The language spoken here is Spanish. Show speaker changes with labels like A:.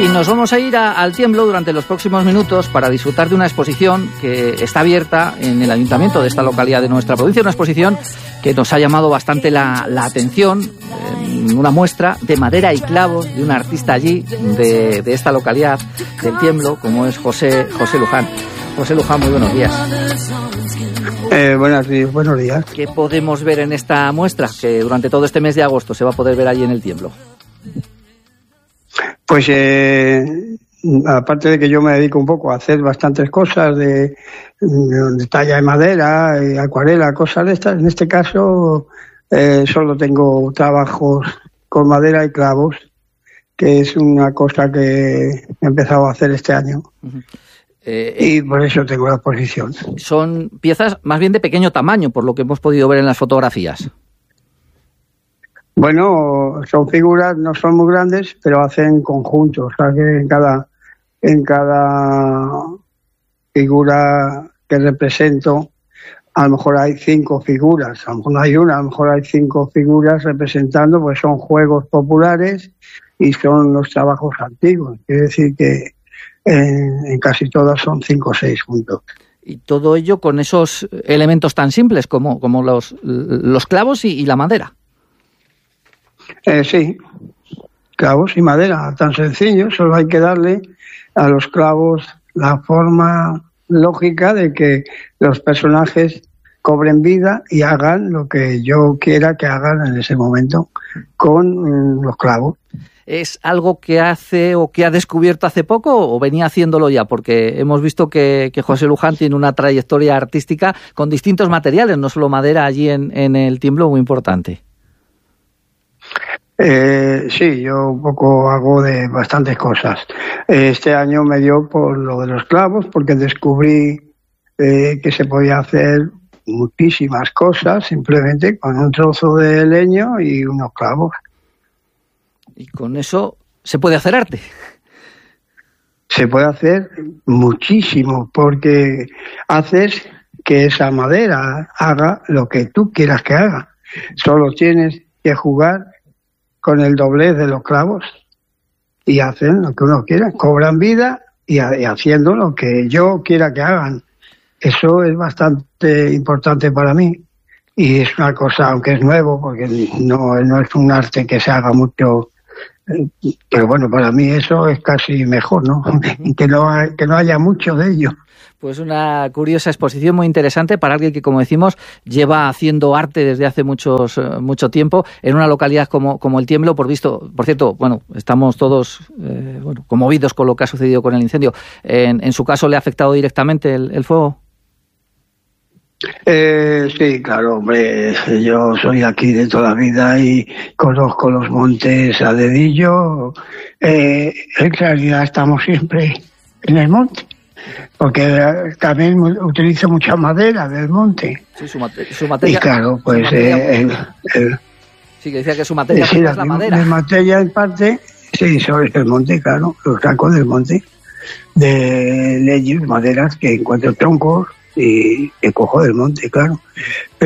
A: Y nos vamos a ir al Tiemblo durante los próximos minutos para disfrutar de una exposición que está abierta en el ayuntamiento de esta localidad de nuestra provincia, una exposición que nos ha llamado bastante la atención, una muestra de madera y clavos de un artista allí, de esta localidad del Tiemblo, como es José Luján. José Luján, muy buenos días.
B: Buenos días.
A: ¿Qué podemos ver en esta muestra que durante todo este mes de agosto se va a poder ver allí en el Tiemblo?
B: Pues aparte de que yo me dedico un poco a hacer bastantes cosas de talla de madera, acuarela, cosas de estas, en este caso solo tengo trabajos con madera y clavos, que es una cosa que he empezado a hacer este año. Uh-huh. Y por eso tengo la exposición.
A: Son piezas más bien de pequeño tamaño, por lo que hemos podido ver en las fotografías.
B: Bueno, son figuras, no son muy grandes, pero hacen conjuntos. O sea que en cada figura que represento, a lo mejor hay 5 figuras, a lo mejor no hay una, a lo mejor hay 5 figuras representando, pues son juegos populares y son los trabajos antiguos. Quiere decir que en casi todas son 5 o 6 juntos.
A: Y todo ello con esos elementos tan simples como los clavos y la madera.
B: Sí, clavos y madera, tan sencillo, solo hay que darle a los clavos la forma lógica de que los personajes cobren vida y hagan lo que yo quiera que hagan en ese momento con los clavos.
A: ¿Es algo que hace o que ha descubierto hace poco o venía haciéndolo ya? Porque hemos visto que José Luján tiene una trayectoria artística con distintos materiales, no solo madera, allí en el Tiemblo, muy importante.
B: Sí, yo un poco hago de bastantes cosas. Este año me dio por lo de los clavos, porque descubrí que se podía hacer muchísimas cosas simplemente con un trozo de leño y unos clavos.
A: Y con eso se puede hacer arte.
B: Se puede hacer muchísimo, porque haces que esa madera haga lo que tú quieras que haga. Solo tienes que jugar con el doblez de los clavos y hacen lo que uno quiera, cobran vida y haciendo lo que yo quiera que hagan. Eso es bastante importante para mí y es una cosa, aunque es nuevo, porque no es un arte que se haga mucho, pero bueno, para mí eso es casi mejor, ¿no? que no haya mucho de ello.
A: Pues una curiosa exposición muy interesante para alguien que, como decimos, lleva haciendo arte desde hace mucho tiempo en una localidad como el Tiemblo. Por cierto, bueno, estamos todos conmovidos con lo que ha sucedido con el incendio. ¿En su caso le ha afectado directamente el fuego?
B: Sí, claro, hombre, yo soy aquí de toda la vida y conozco los montes a dedillo. En realidad estamos siempre en el monte, porque también utilizo mucha madera del monte.
A: Sí, su materia.
B: Y claro, pues
A: sí, que decía que su materia
B: sí,
A: es la madera.
B: Mi materia en parte, sí, sobre el monte, claro, los saco del monte, de leños, maderas que encuentro troncos y que cojo del monte, claro.